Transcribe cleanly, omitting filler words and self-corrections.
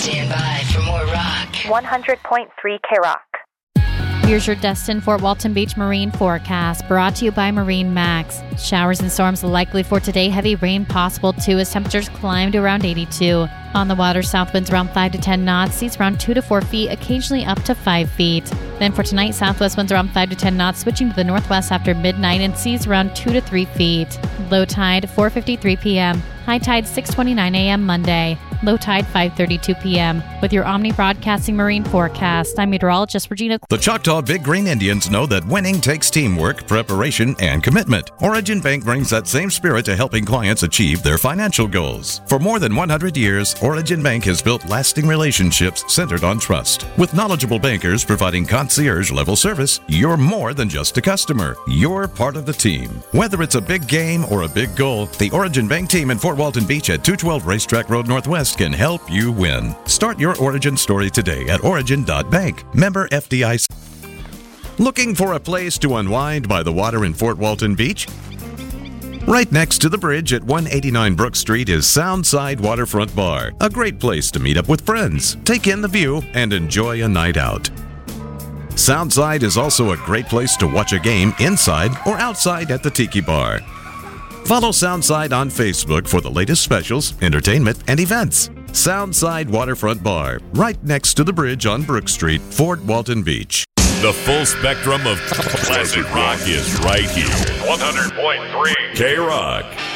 Stand by for more rock. 100.3 K-Rock. Here's your Destin Fort Walton Beach Marine forecast, brought to you by Marine Max. Showers and storms likely for today. Heavy rain possible too as temperatures climb to around 82. On the water, south winds around 5 to 10 knots, seas around 2 to 4 feet, occasionally up to 5 feet. Then for tonight, southwest winds around 5 to 10 knots, switching to the northwest after midnight, and seas around 2 to 3 feet. Low tide 4:53 p.m. High tide 6:29 a.m. Monday. Low tide 5:32 p.m. With your Omni Broadcasting Marine forecast, I'm meteorologist Regina. The Choctaw Big Green Indians know that winning takes teamwork, preparation, and commitment. Origin Bank brings that same spirit to helping clients achieve their financial goals. For more than 100 years, Origin Bank has built lasting relationships centered on trust. With knowledgeable bankers providing concierge-level service, you're more than just a customer. You're part of the team. Whether it's a big game or a big goal, the Origin Bank team in Fort Walton Beach at 212 Racetrack Road Northwest can help you win. Start your Origin story today at origin.bank. Member FDIC. Looking for a place to unwind by the water in Fort Walton Beach? Right next to the bridge at 189 Brook Street is Soundside Waterfront Bar, a great place to meet up with friends, take in the view, and enjoy a night out. Soundside is also a great place to watch a game inside or outside at the Tiki Bar. Follow Soundside on Facebook for the latest specials, entertainment, and events. Soundside Waterfront Bar, right next to the bridge on Brook Street, Fort Walton Beach. The full spectrum of classic rock is right here. 100.3 K-Rock.